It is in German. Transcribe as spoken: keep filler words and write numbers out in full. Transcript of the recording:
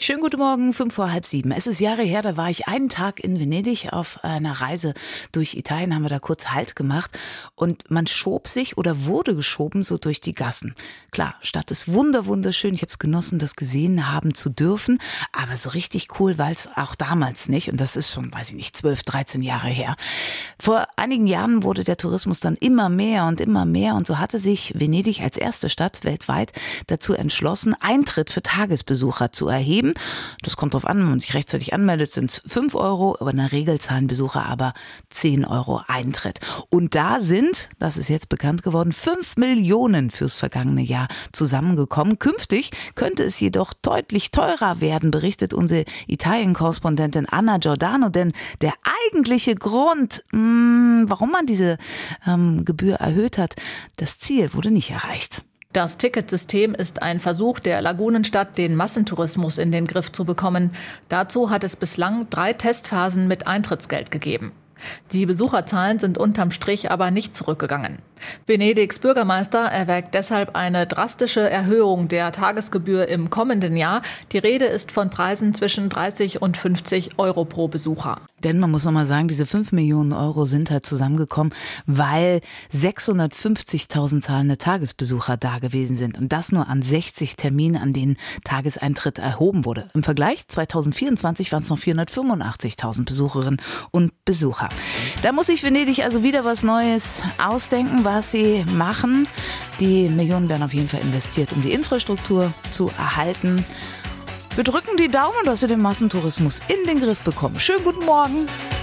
Schönen guten Morgen, fünf vor halb sieben. Es ist Jahre her, da war ich einen Tag in Venedig auf einer Reise durch Italien, haben wir da kurz Halt gemacht und man schob sich oder wurde geschoben so durch die Gassen. Klar, Stadt ist wunder, wunderschön, ich habe es genossen, das gesehen haben zu dürfen, aber so richtig cool war es auch damals nicht und das ist schon, weiß ich nicht, zwölf, dreizehn Jahre her. Vor einigen Jahren wurde der Tourismus dann immer mehr und immer mehr und so hatte sich Venedig als erste Stadt weltweit dazu entschlossen, Eintritt für Tagesbesucher zu erheben. Das kommt drauf an, wenn man sich rechtzeitig anmeldet, sind es fünf Euro, aber in der Regel zahlen Besucher aber zehn Euro Eintritt. Und da sind, das ist jetzt bekannt geworden, fünf Millionen fürs vergangene Jahr zusammengekommen. Künftig könnte es jedoch deutlich teurer werden, berichtet unsere Italien-Korrespondentin Anna Giordano, denn der eigentliche Grund, mh, warum man diese ähm, Gebühr erhöht hat, das Ziel wurde nicht erreicht. Das Ticketsystem ist ein Versuch der Lagunenstadt, den Massentourismus in den Griff zu bekommen. Dazu hat es bislang drei Testphasen mit Eintrittsgeld gegeben. Die Besucherzahlen sind unterm Strich aber nicht zurückgegangen. Venedigs Bürgermeister erwägt deshalb eine drastische Erhöhung der Tagesgebühr im kommenden Jahr. Die Rede ist von Preisen zwischen dreißig und fünfzig Euro pro Besucher. Denn man muss noch mal sagen, diese fünf Millionen Euro sind halt zusammengekommen, weil sechshundertfünfzigtausend zahlende Tagesbesucher da gewesen sind. Und das nur an sechzig Terminen, an denen Tageseintritt erhoben wurde. Im Vergleich zweitausendvierundzwanzig waren es noch vierhundertfünfundachtzigtausend Besucherinnen und Besucher. Da muss sich Venedig also wieder was Neues ausdenken, was sie machen. Die Millionen werden auf jeden Fall investiert, um die Infrastruktur zu erhalten. Wir drücken die Daumen, dass sie den Massentourismus in den Griff bekommen. Schönen guten Morgen.